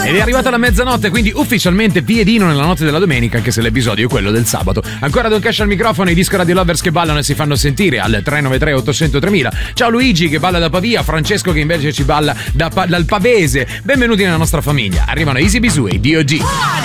Ed è arrivata la mezzanotte, quindi ufficialmente piedino nella notte della domenica, anche se l'episodio è quello del sabato. Ancora Don Cash al microfono, i disco Radio Lovers che ballano e si fanno sentire al 393 800 3000. Ciao Luigi che balla da Pavia, Francesco che invece ci balla dal Pavese. Benvenuti nella nostra famiglia. Arrivano Easy Bisù e D.O.G.